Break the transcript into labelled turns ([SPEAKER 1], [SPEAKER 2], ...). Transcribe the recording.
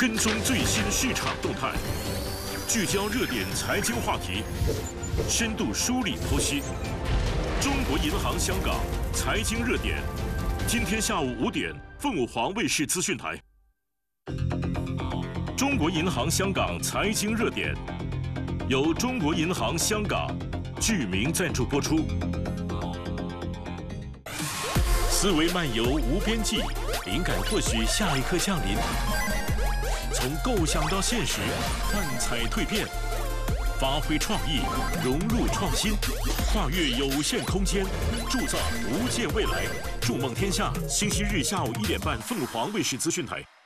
[SPEAKER 1] 跟踪最新市场动态，聚焦热点财经话题，深度梳理剖析。中国银行香港财经热点，今天下午5点，凤凰卫视资讯台。中国银行香港财经热点，由中国银行香港剧名赞助播出。思维漫游无边际，灵感或许下一刻降临。从构想到现实，幻彩蜕变，发挥创意，融入创新，跨越有限空间，铸造无限未来。筑梦天下，星期日下午1点半，凤凰卫视资讯台。